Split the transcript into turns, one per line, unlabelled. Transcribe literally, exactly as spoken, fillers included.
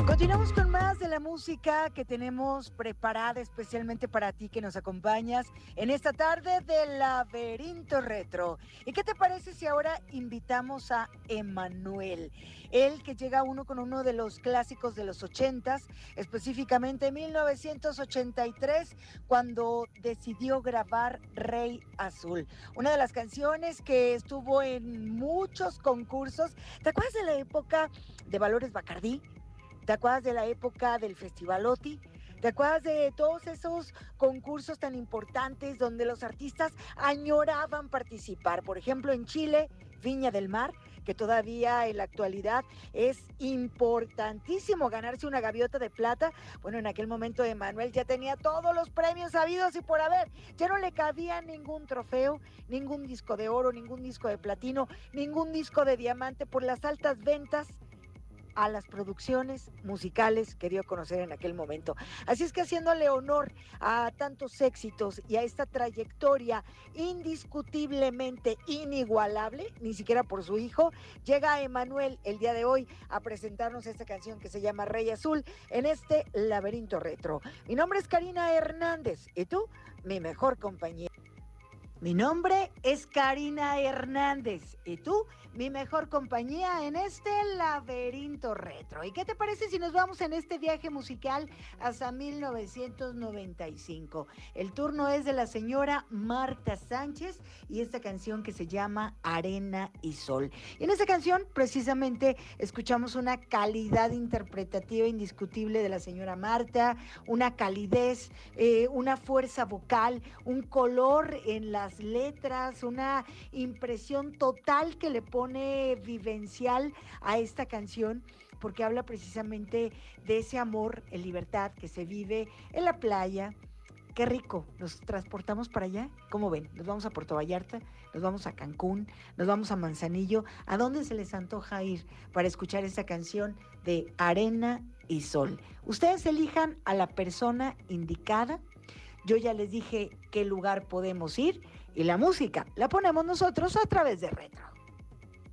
Continuamos con más de la música que tenemos preparada especialmente para ti que nos acompañas en esta tarde de Laberinto Retro. ¿Y qué te parece si ahora invitamos a Emanuel? Él que llega uno con uno de los clásicos de los ochentas, específicamente en mil novecientos ochenta y tres, cuando decidió grabar Rey Azul. Una de las canciones que estuvo en muchos concursos. ¿Te acuerdas de la época de Valores Bacardí? ¿Te acuerdas de la época del Festivaloti? ¿Te acuerdas de todos esos concursos tan importantes donde los artistas añoraban participar? Por ejemplo, en Chile, Viña del Mar, que todavía en la actualidad es importantísimo ganarse una gaviota de plata. Bueno, en aquel momento Emanuel ya tenía todos los premios habidos y por haber. Ya no le cabía ningún trofeo, ningún disco de oro, ningún disco de platino, ningún disco de diamante por las altas ventas a las producciones musicales que dio a conocer en aquel momento. Así es que haciéndole honor a tantos éxitos y a esta trayectoria indiscutiblemente inigualable, ni siquiera por su hijo, llega Emanuel el día de hoy a presentarnos esta canción que se llama Rey Azul en este Laberinto Retro. Mi nombre es Karina Hernández y tú, mi mejor compañía. Mi nombre es Karina Hernández y tú, mi mejor compañía en este Laberinto Retro. ¿Y qué te parece si nos vamos en este viaje musical hasta mil novecientos noventa y cinco? El turno es de la señora Marta Sánchez y esta canción que se llama Arena y Sol. Y en esta canción precisamente escuchamos una calidad interpretativa indiscutible de la señora Marta, una calidez, eh, una fuerza vocal, un color en las letras, una impresión total que le pone vivencial a esta canción, porque habla precisamente de ese amor en libertad que se vive en la playa. Qué rico, nos transportamos para allá. ¿Cómo ven? Nos vamos a Puerto Vallarta, nos vamos a Cancún, nos vamos a Manzanillo. ¿A dónde se les antoja ir para escuchar esta canción de Arena y Sol? Ustedes elijan a la persona indicada. Yo ya les dije qué lugar podemos ir y la música la ponemos nosotros a través de Retro.